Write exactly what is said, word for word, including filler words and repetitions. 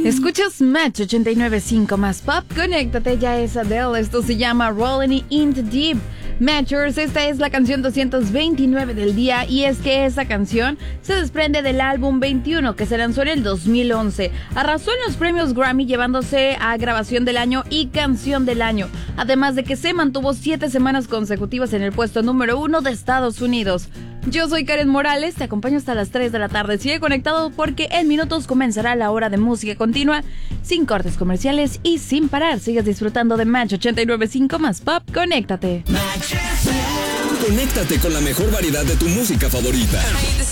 Escuchas Match ochenta y nueve punto cinco más pop. Conéctate, ya es Adele. Esto se llama Rolling in the Deep. Matchers, esta es la canción doscientos veintinueve del día, y es que esa canción se desprende del álbum veintiuno que se lanzó en el dos mil once. Arrasó en los premios Grammy llevándose a grabación del año y canción del año, además de que se mantuvo siete semanas consecutivas en el puesto número uno de Estados Unidos. Yo soy Karen Morales, te acompaño hasta las tres de la tarde. Sigue conectado porque en minutos comenzará la hora de música continua, sin cortes comerciales y sin parar. Sigues disfrutando de Match ochenta y nueve punto cinco más pop. Conéctate. Conéctate con la mejor variedad de tu música favorita.